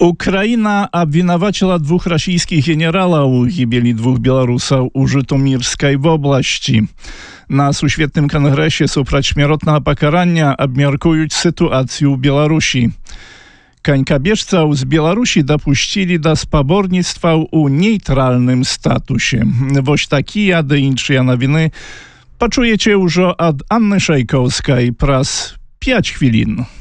Ukraina обвинувачила двух российских генералов у гибели двух белорусов у Житомирской области. На Сусветnym Конгресsie супраць смяротнага пакарання абмяркуюць сітуацыю ў Беларусі. Канькабежцаў з Беларусі дапусцілі да спаборніцтваў у нейтральным статусе. Вось такія ды іншыя навіны пачуеце ўжо ад Анны Шайкоўскай праз 5 хвілін.